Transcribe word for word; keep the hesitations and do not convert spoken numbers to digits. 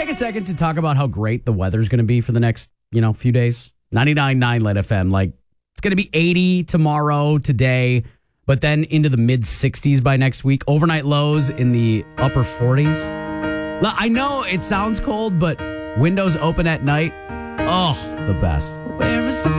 take a second to talk about how great the weather's going to be for the next, you know, few days? ninety-nine point nine Light F M. Like, it's going to be eighty tomorrow, today, but then into the mid sixties by next week. Overnight lows in the upper forties. I know it sounds cold, but windows open at night. Oh, the best. Where is the